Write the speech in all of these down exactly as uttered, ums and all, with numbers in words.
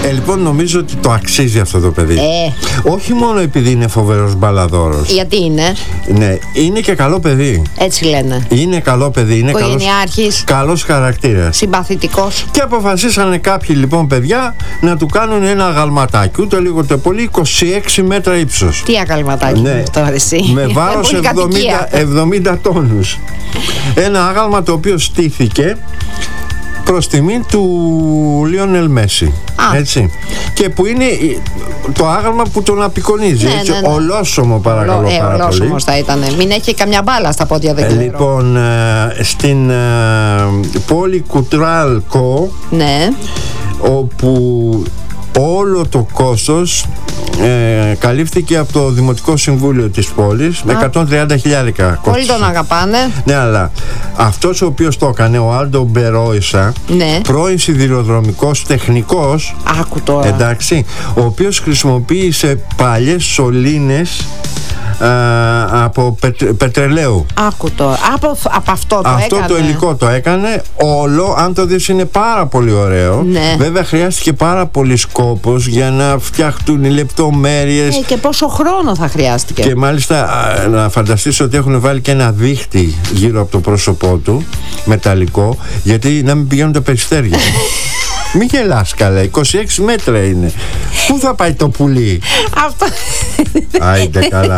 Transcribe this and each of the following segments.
Ε, λοιπόν, νομίζω ότι το αξίζει αυτό το παιδί. Ε. Όχι μόνο επειδή είναι φοβερός μπαλαδόρος. Γιατί είναι? Ναι, είναι και καλό παιδί. Έτσι λένε. Είναι καλό παιδί, είναι καλός, Οικογενειάρχης. καλός χαρακτήρας. Συμπαθητικός. Και αποφασίσανε κάποιοι λοιπόν παιδιά να του κάνουν ένα αγαλματάκι, ούτε λίγο ούτε πολύ, είκοσι έξι μέτρα ύψος. Τι αγαλματάκι Ναι. είναι αυτό, εσύ? Με βάρος εβδομήντα, εβδομήντα τόνους. Ένα άγαλμα το οποίο στήθηκε προς τιμή του Λιόνελ Μέση. Έτσι. Και που είναι το άγαλμα που τον απεικονίζει. Ναι, έτσι, ναι, ναι. Ολόσωμο, παρακαλώ, ε, πάρα ολόσωμος πολύ. θα ήταν. Μην έχει καμιά μπάλα στα πόδια, δεν Ε, ξέρω. λοιπόν, ε, στην ε, πόλη Κουτράλκο, Ναι. όπου όλο το κόστος ε, καλύφθηκε από το Δημοτικό Συμβούλιο της πόλης με εκατόν τριάντα χιλιάρικα Όλοι κόστος. τον αγαπάνε. Ναι, αλλά αυτός ο οποίος το έκανε, ο Άλντο Μπερόισα, Ναι. πρώην σιδηροδρομικός τεχνικός, Άκου τώρα. εντάξει, ο οποίος χρησιμοποίησε παλιές σωλήνες α, από πετ, πετρελαίου. Άκου τώρα. Από, από αυτό το Αυτό έκανε. το υλικό το έκανε όλο, αν το δεις είναι πάρα πολύ ωραίο. Ναι. Βέβαια χρειάστηκε πάρα πολύ κόπος για να φτιαχτούν οι λεπτομέρειες. Ε, και πόσο χρόνο θα χρειάστηκε. Και μάλιστα α, να φανταστείς ότι έχουν βάλει και ένα δίχτυ γύρω από το πρόσωπό του, μεταλλικό, γιατί να μην πηγαίνουν τα περιστέρια. Μην γελάς καλά, είκοσι έξι μέτρα είναι. Πού θα πάει το πουλί? Αυτό. Άιντε καλά.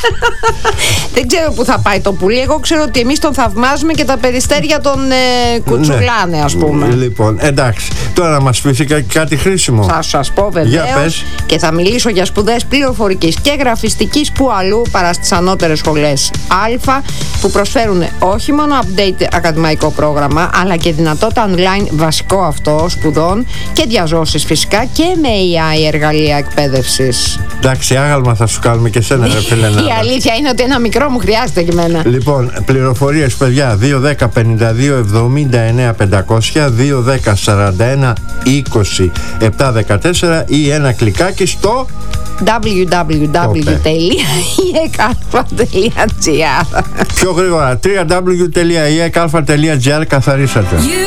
Δεν ξέρω πού θα πάει το πουλί. Εγώ ξέρω ότι εμείς τον θαυμάζουμε και τα περιστέρια τον ε, κουτσουλάνε, ας πούμε. Λοιπόν, εντάξει. Τώρα να μας πεις και κάτι χρήσιμο. Θα σας πω Για βεβαίως πες. και θα μιλήσω για σπουδές πληροφορικής και γραφιστικής που αλλού παρά στις ανώτερες σχολές Α, που προσφέρουν όχι μόνο update ακαδημαϊκό πρόγραμμα, αλλά και δυνατότητα online βασικό αυτό σπουδών και διαζώσεις φυσικά και με έι άι εργαλεία εκπαίδευσης. Εντάξει, άγαλμα θα σου κάνουμε και σένα, ρε φίλε. Η αλήθεια είναι ότι ένα μικρό μου χρειάζεται και εμένα. Λοιπόν, πληροφορίες, παιδιά, δύο δέκα πενήντα δύο εβδομήντα εννέα πεντακόσια, δύο δέκα σαράντα ένα είκοσι επτά δεκατέσσερα ή ένα κλικάκι στο double-u double-u double-u τελεία ι εκ αλφα τελεία τζι άρ. πιο γρήγορα double-u double-u double-u τελεία ι εκ αλφα τελεία τζι άρ. Καθαρίσατε.